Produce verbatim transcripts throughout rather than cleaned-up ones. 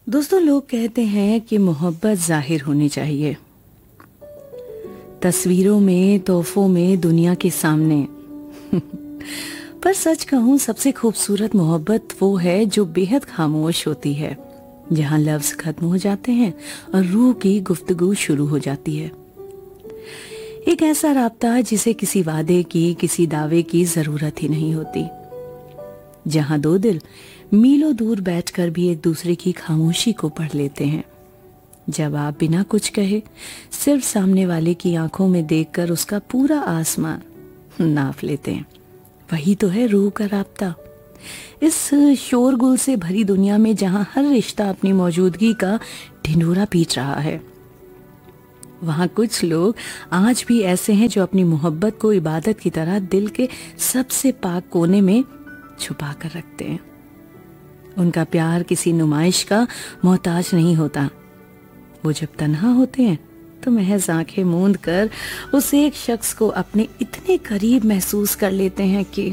दोस्तों, लोग कहते हैं कि मोहब्बत जाहिर होनी चाहिए, तस्वीरों में, तोहफों में, दुनिया के सामने। पर सच कहूं, सबसे खूबसूरत मोहब्बत वो है जो बेहद खामोश होती है, जहां लफ्ज खत्म हो जाते हैं और रूह की गुफ्तगू शुरू हो जाती है। एक ऐसा राब्ता जिसे किसी वादे की, किसी दावे की जरूरत ही नहीं होती, जहां दो दिल मीलों दूर बैठकर भी एक दूसरे की खामोशी को पढ़ लेते हैं। जब आप बिना कुछ कहे सिर्फ सामने वाले की आंखों में देखकर उसका पूरा आसमान नाप लेते हैं, वही तो है रूह का राब्ता। इस शोरगुल से भरी दुनिया में जहां हर रिश्ता अपनी मौजूदगी का ढिंढोरा पीट रहा है, वहां कुछ लोग आज भी ऐसे हैं जो अपनी मोहब्बत को इबादत की तरह दिल के सबसे पाक कोने में छुपा कर रखते हैं। उनका प्यार किसी नुमाइश का मोहताज नहीं होता। वो जब तन्हा होते हैं तो महज आंखें मूंद कर उस एक शख्स को अपने इतने करीब महसूस कर लेते हैं कि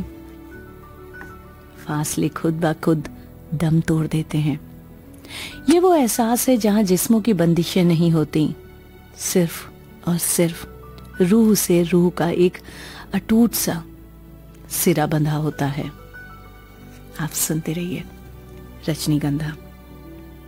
फासले खुद ब खुद दम तोड़ देते हैं। ये वो एहसास है जहां जिस्मों की बंदिशें नहीं होती, सिर्फ और सिर्फ रूह से रूह का एक अटूट सा सिरा बंधा होता है। आप सुनते रहिए रजनीगंधा।